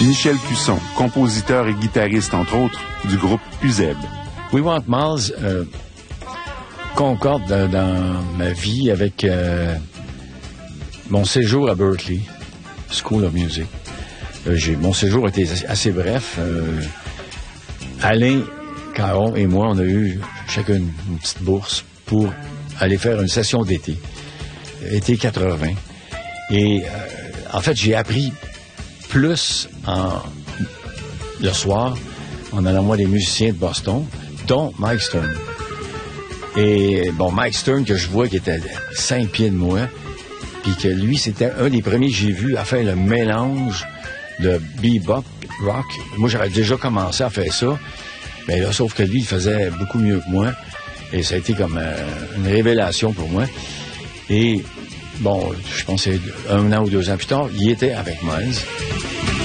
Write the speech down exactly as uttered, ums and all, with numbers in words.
Michel Cusson, compositeur et guitariste, entre autres, du groupe U Z. We Want Miles euh, concorde dans, dans ma vie avec euh, mon séjour à Berklee, School of Music. Euh, j'ai, mon séjour était assez bref. Euh, Alain Caron et moi, on a eu chacun une, une petite bourse pour aller faire une session d'été, été quatre-vingts. Et euh, en fait, j'ai appris plus en, le soir en allant voir les musiciens de Boston, dont Mike Stern. Et bon, Mike Stern, que je vois qui était à cinq pieds de moi, puis que lui, c'était un des premiers que j'ai vu à faire le mélange de bebop, rock. Moi, j'avais déjà commencé à faire ça, mais là, sauf que lui, il faisait beaucoup mieux que moi, et ça a été comme euh, une révélation pour moi. Et bon, je pensais un an ou deux ans plus tard, il était avec Miles.